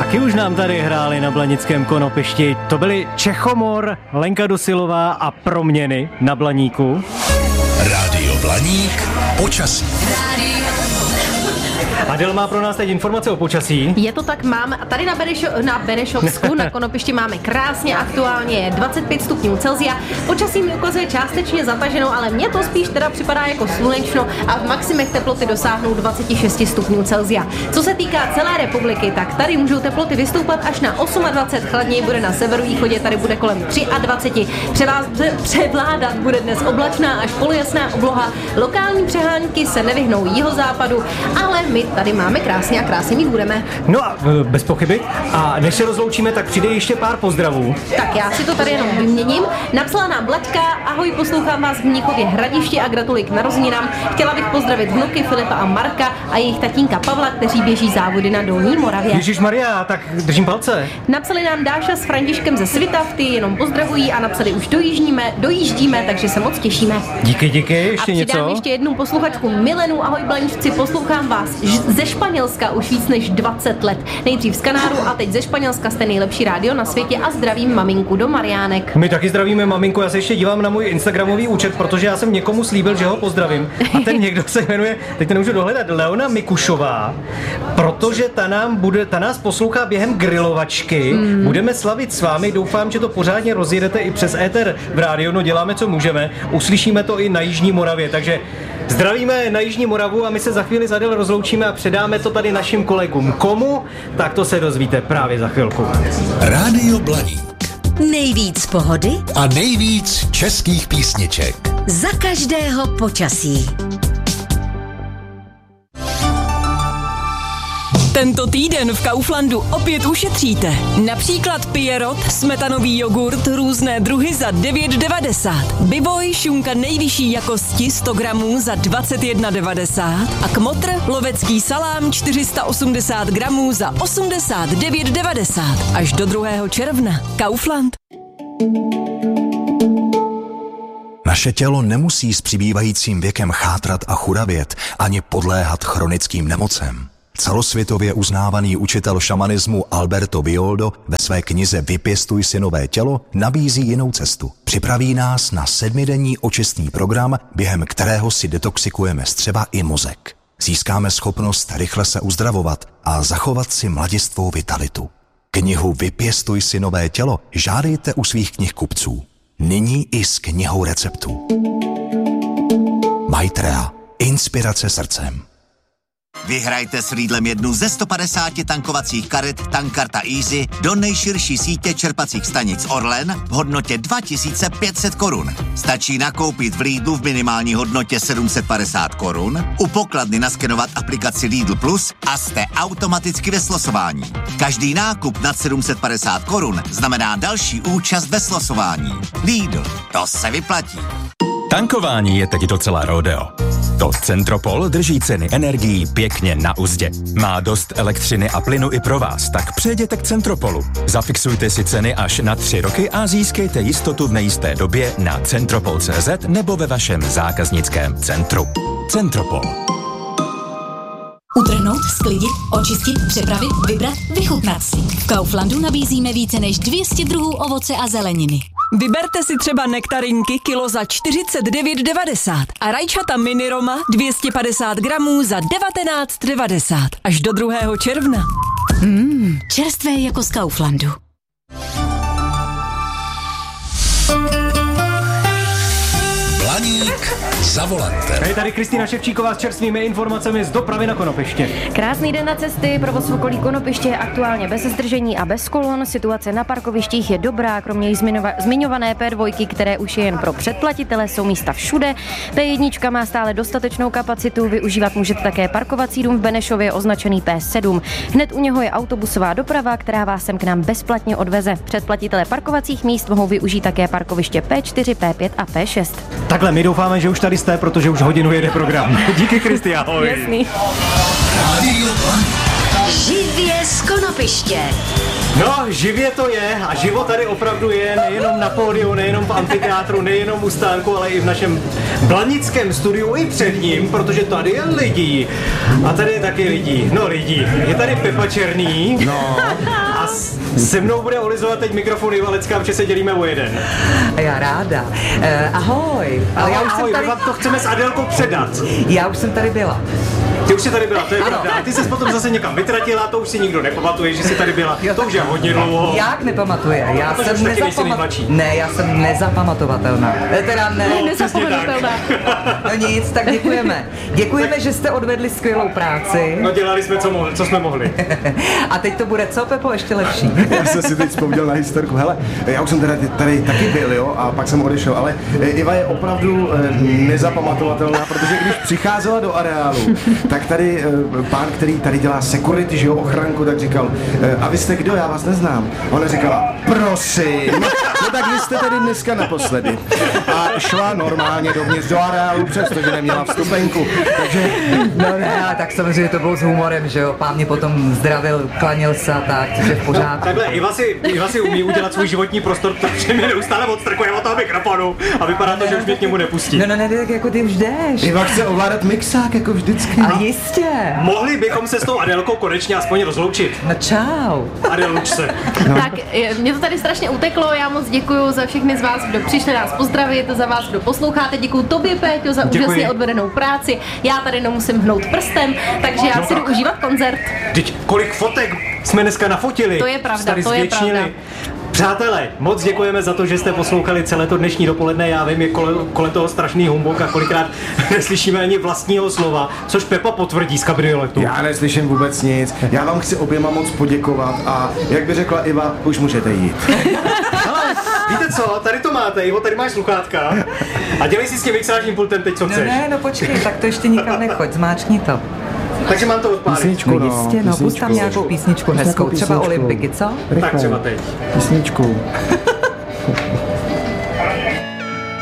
Taky už nám tady hráli na Blanickém Konopišti. To byli Čechomor, Lenka Dosilová a Proměny na Blaníku. Rádio Blaník, počasí. Adel má pro nás teď informace o počasí. Je to tak, mám tady na Benešovsku, na Konopišti máme krásně, aktuálně je 25 stupňů Celsia. Počasí mi ukazuje částečně zataženo, ale mně to spíš teda připadá jako slunečno a v maximech teploty dosáhnou 26 stupňů Celsia. Co se týká celé republiky, tak tady můžou teploty vystoupat až na 28, chladněji bude na severovýchodě, tady bude kolem 23. Převládat bude dnes oblačná až polojasná obloha. Lokální přehánky se nevyhnou jihozápadu, ale my tady máme krásně a krásně mít budeme. No a bez pochyby. A než se rozloučíme, tak přijde ještě pár pozdravů. Tak já si to tady jenom vyměním. Napsala nám Blaďka: ahoj, poslouchám vás v Mnichově Hradišti a gratuluji k narozeninám. Chtěla bych pozdravit vnuky Filipa a Marka a jejich tatínka Pavla, kteří běží závody na Dolní Moravě. Ježišmarja, tak držím palce. Napsali nám Dáša s Františkem ze Svitav, ty jenom pozdravují a napsali: už dojíždíme, takže se moc těšíme. Díky, ještě něco. A přidám ještě jednu posluchačku Milenu: ahoj Blaničci, poslouchám vás ze Španělska už víc než 20 let. Nejdřív z Kanáru a teď ze Španělska, jste nejlepší rádio na světě a zdravím maminku do Mariánek. My taky zdravíme maminku, já se ještě dívám na můj instagramový účet, protože já jsem někomu slíbil, že ho pozdravím. A ten někdo se jmenuje, teď to nemůžu dohledat, Leona Mikušová, protože ta nás poslouchá během grilovačky. Budeme slavit s vámi, doufám, že to pořádně rozjedete i přes éter v rádiu, no děláme, co můžeme. Uslyšíme to i na Jižní Moravě, takže zdravíme na Jižní Moravu a my se za chvíli zadel rozloučíme a předáme to tady našim kolegům. Komu? Tak to se dozvíte právě za chvilku. Rádio Blaník. Nejvíc pohody a nejvíc českých písniček. Za každého počasí. Tento týden v Kauflandu opět ušetříte. Například Pierrot, smetanový jogurt, různé druhy za 9,90. Bivoj, šunka nejvyšší jakosti 100 gramů za 21,90. A Kmotr, lovecký salám 480 gramů za 89,90. Až do 2. června. Kaufland. Naše tělo nemusí s přibývajícím věkem chátrat a churavět, ani podléhat chronickým nemocem. Celosvětově uznávaný učitel šamanismu Alberto Villoldo ve své knize Vypěstuj si nové tělo nabízí jinou cestu. Připraví nás na 7denní očistný program, během kterého si detoxikujeme střeva i mozek. Získáme schopnost rychle se uzdravovat a zachovat si mladistvou vitalitu. Knihu Vypěstuj si nové tělo žádejte u svých knihkupců. Nyní i s knihou receptů. Maitrea. Inspirace srdcem. Vyhrajte s Lidlem jednu ze 150 tankovacích karet Tankarta Easy do nejširší sítě čerpacích stanic Orlen v hodnotě 2500 korun. Stačí nakoupit v Lidlu v minimální hodnotě 750 korun, u pokladny naskenovat aplikaci Lidl Plus a jste automaticky ve slosování. Každý nákup nad 750 korun znamená další účast ve slosování. Lidl, to se vyplatí. Tankování je teď docela rodeo. To Centropol drží ceny energií pěkně na uzdě. Má dost elektřiny a plynu i pro vás, tak přejděte k Centropolu. Zafixujte si ceny až na 3 roky a získejte jistotu v nejisté době na centropol.cz nebo ve vašem zákaznickém centru. Centropol. Utrhnout, sklidit, očistit, přepravit, vybrat, vychutnat si. V Kauflandu nabízíme více než 200 druhů ovoce a zeleniny. Vyberte si třeba nektarinky kilo za 49,90 a rajčata mini Roma 250 gramů za 19,90 až do 2. června. Čerstvé jako z Kauflandu. Blaník za volantem. Je tady Kristýna Ševčíková s čerstvými informacemi z dopravy na Konopiště. Krásný den na cesty, provoz v okolí Konopiště je aktuálně bez zdržení a bez kolon. Situace na parkovištích je dobrá, kromě zmiňované P2, které už je jen pro předplatitele, jsou místa všude. P1 má stále dostatečnou kapacitu, využívat můžete také parkovací dům v Benešově označený P7. Hned u něho je autobusová doprava, která vás sem k nám bezplatně odveze. Předplatitelé parkovacích míst mohou využít také parkoviště P4, P5 a P6. Takhle, my doufáme, že už tady jste, protože už hodinu jede program. Díky, Kristi, ahoj. Jasný. Živě z Konopiště. No, živě to je a živo tady opravdu je, nejenom na pódiu, nejenom v amfiteátru, nejenom u stánku, ale i v našem blanickém studiu i před ním, protože tady je lidí. A tady je taky lidí. No lidí. Je tady Pepa Černý. No. A se mnou bude olizovat teď mikrofon Iva Lecká, protože se dělíme o jeden. Já ráda. Ahoj. Ale já už ahoj, jsem tady... my vám to chceme s Adélkou předat. Já už jsem tady byla. Ty už jsi tady byla, to je pravda. A ty jsi potom zase někam vytratila, to už si nikdo nepamatuje, že jsi tady byla. To už je hodně dlouho. Jak nepamatuje? Já jsem Ne, já jsem nezapamatovatelná. Teda ne. No, nezapomenutelná. No nic, tak děkujeme. Děkujeme, že jste odvedli skvělou práci. No dělali jsme, co jsme mohli. A teď to bude co, Pepo, ještě lepší. Já jsem si teď vzpomněl na historku. Hele, já už jsem tady taky byl, jo, a pak jsem odešel, ale Iva je opravdu nezapamatovatelná, protože když přicházela do areálu, tak tady pán, který tady dělá security, že jo, ochranku, tak říkal, a vy jste kdo, já vás neznám. A ona říkala, prosím, no tak vy jste tady dneska naposledy. A šla normálně dovnitř do areálu, přestože neměla vstupenku, takže... No ne, ale tak samozřejmě to bylo s humorem, že jo, pán mě potom zdravil, klanil se a tak, což je v pořádku. Takhle, Iva si umí udělat svůj životní prostor, protože mě neustále odstrkuje od toho mikrofonu a vypadá to, že už mě k němu nepustí. No, tak jako ty už jdeš. Iva chce ovládat mixák, jako vždycky. Ale jistě. Mohli bychom se s tou Adélkou konečně aspoň rozloučit. No čau. Adél, luč se. No. Tak mě to tady strašně uteklo, já moc děkuju za všechny z vás, kdo přišli nás pozdravit, za vás, kdo posloucháte, děkuju tobě, Péťo, za úžasně odvedenou práci. Já tady nemusím hnout prstem, takže já si jdu užívat koncert. Teď kolik fotek jsme dneska nafotili. To je pravda, to je pravda. Přátelé, moc děkujeme za to, že jste poslouchali celé to dnešní dopoledne. Já vím, je kolem toho strašný humbuk a kolikrát neslyšíme ani vlastního slova, což Pepa potvrdí z kabrioletu. Já neslyším vůbec nic. Já vám chci oběma moc poděkovat a jak by řekla Iva, už můžete jít. Ale víte co, tady to máte, Ivo, tady máš sluchátka a dělej si s tím mixážním pultem teď, co chceš. No počkej, tak to ještě nikam nechoď, zmáčkni to. Takže mám to odpálit. Písničku, jistě, pust tam nějakou písničku hezkou, třeba Olympiky, co? Tak třeba teď. Písničku.